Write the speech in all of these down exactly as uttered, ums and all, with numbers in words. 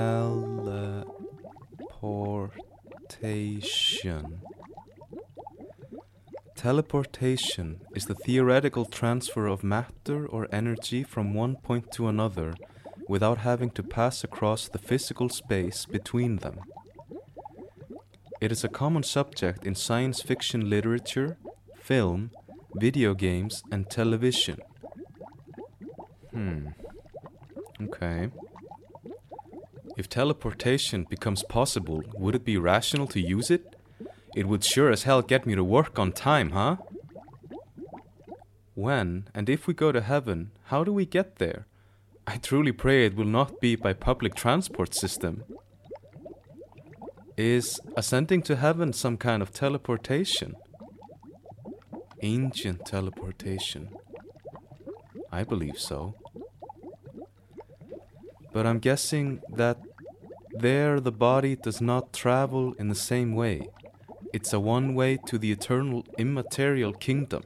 Teleportation. Teleportation is the theoretical transfer of matter or energy from one point to another without having to pass across the physical space between them. It is a common subject in science fiction literature, film, video games, and television. Hmm. Okay. If teleportation becomes possible, would it be rational to use it? It would sure as hell get me to work on time, huh? When, and if we go to heaven, how do we get there? I truly pray it will not be by public transport system. Is ascending to heaven some kind of teleportation? Ancient teleportation. I believe so. But I'm guessing that there the body does not travel in the same way. It's a one way to the eternal immaterial kingdom.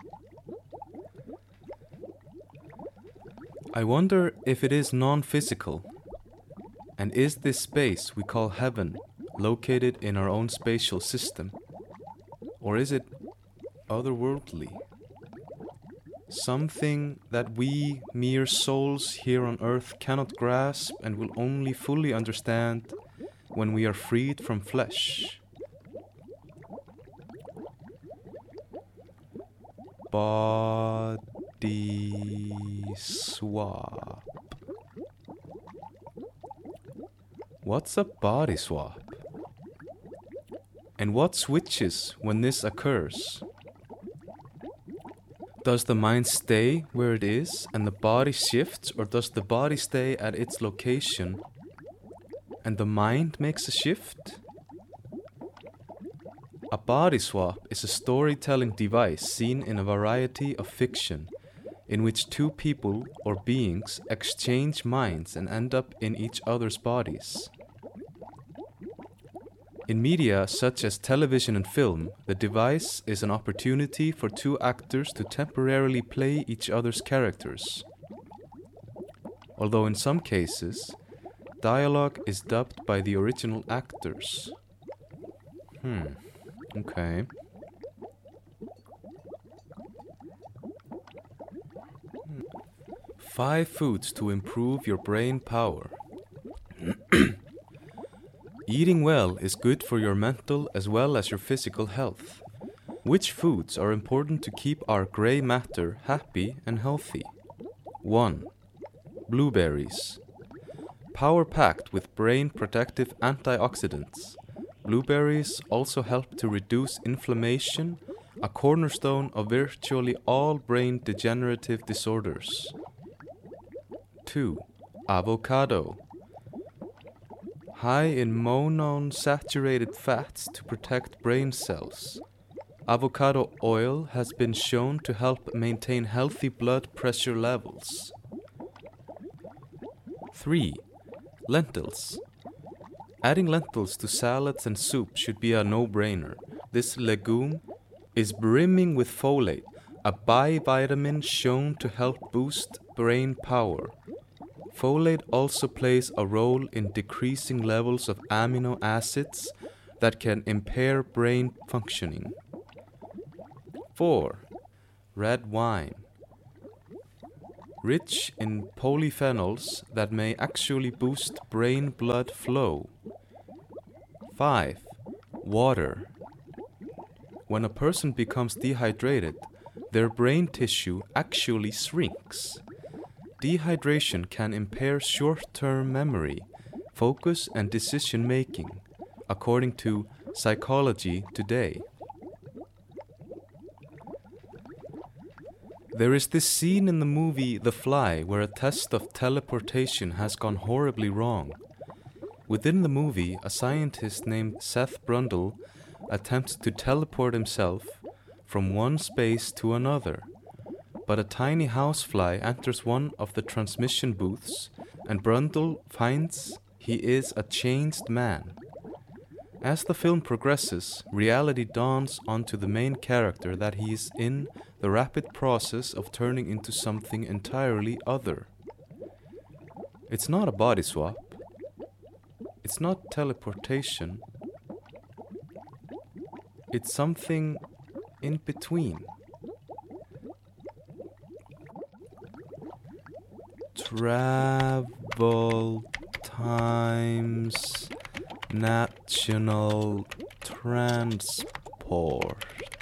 I wonder if it is non-physical. And is this space we call heaven located in our own spatial system? Or is it otherworldly? Something that we mere souls here on earth cannot grasp and will only fully understand when we are freed from flesh. Body swap. What's a body swap? And what switches when this occurs? Does the mind stay where it is and the body shifts, or does the body stay at its location and the mind makes a shift? A body swap is a storytelling device seen in a variety of fiction in which two people or beings exchange minds and end up in each other's bodies. In media such as television and film, the device is an opportunity for two actors to temporarily play each other's characters. Although in some cases, dialogue is dubbed by the original actors. Hmm, okay. Five foods to improve your brain power. Eating well is good for your mental as well as your physical health. Which foods are important to keep our gray matter happy and healthy? one. Blueberries. Power-packed with brain-protective antioxidants, blueberries also help to reduce inflammation, a cornerstone of virtually all brain degenerative disorders. two. Avocado. High in monounsaturated fats to protect brain cells. Avocado oil has been shown to help maintain healthy blood pressure levels. three. Lentils. Adding lentils to salads and soup should be a no-brainer. This legume is brimming with folate, a bivitamin shown to help boost brain power. Folate also plays a role in decreasing levels of amino acids that can impair brain functioning. four. Red wine. Rich in polyphenols that may actually boost brain blood flow. five. Water. When a person becomes dehydrated, their brain tissue actually shrinks. Dehydration can impair short-term memory, focus, and decision-making, according to Psychology Today. There is this scene in the movie The Fly where a test of teleportation has gone horribly wrong. Within the movie, a scientist named Seth Brundle attempts to teleport himself from one space to another. But a tiny housefly enters one of the transmission booths, and Brundle finds he is a changed man. As the film progresses, reality dawns onto the main character that he is in the rapid process of turning into something entirely other. It's not a body swap. It's not teleportation. It's something in between. Travel times national transport.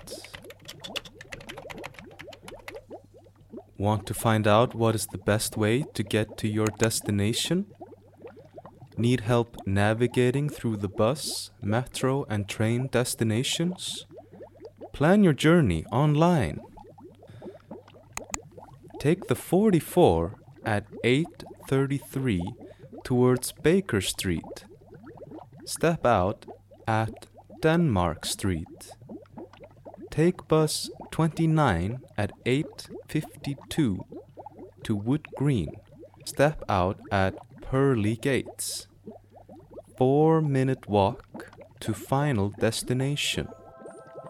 Want to find out what is the best way to get to your destination? Need help navigating through the bus, metro, and train destinations? Plan your journey online. Take the forty-four at eight thirty-three towards Baker Street. Step out at Denmark Street. Take bus twenty-nine at eight fifty-two to Wood Green. Step out at Pearly Gates. Four minute walk to final destination.